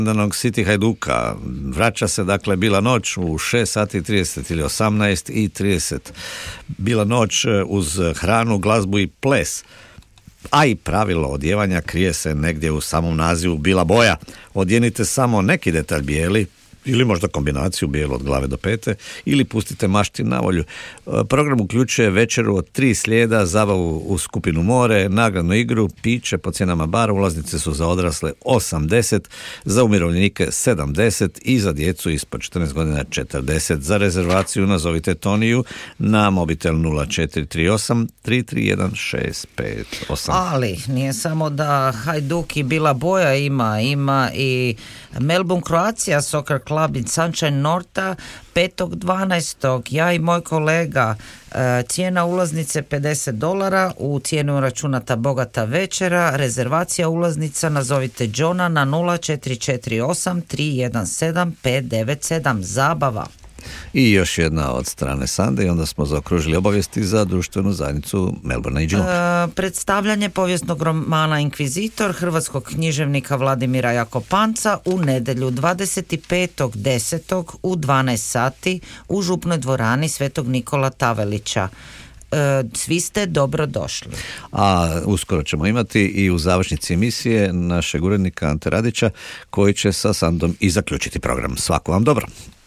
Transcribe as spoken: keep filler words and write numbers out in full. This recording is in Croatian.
City Hajduka. Vraća se dakle Bila noć u šest sati i trideset ili osamnaest i trideset. Bila noć uz hranu, glazbu i ples. A i pravilo odjevanja krije se negdje u samom nazivu Bila boja. Odjenite samo neki detalj bijeli, ili možda kombinaciju bijelo od glave do pete, ili pustite mašti na volju. Program uključuje večeru od tri slijeda, zabavu u skupinu more, nagradnu igru, piće po cijenama bara. Ulaznice su za odrasle osamdeset, za umirovljenike sedamdeset i za djecu ispod četrnaest godina četrdeset. Za rezervaciju nazovite Toniju na mobitel nula četiri tri osam tri tri jedan šest pet osam. Ali nije samo da Hajduk i Bila boja ima, ima i Melbourne Croatia Soccer Club in Sunshine Norta petog dvanaestog. Ja i moj kolega, cijena ulaznice pedeset dolara, u cijenu računata bogata večera. Rezervacija ulaznica nazovite Johna na nula četiri četiri osam tri jedan sedam pet devet sedam. Zabava. I još jedna od strane Sande i onda smo zaokružili obavijesti za društvenu zajednicu Melbourne i Geelong. E, predstavljanje povijesnog romana Inkvizitor hrvatskog književnika Vladimira Jakopanca u nedjelju dvadeset petog desetog u dvanaest sati u župnoj dvorani Svetog Nikola Tavelića. E, svi ste dobro došli. A uskoro ćemo imati i u završnici emisije našeg urednika Ante Radića koji će sa Sandom i zaključiti program. Svako vam dobro.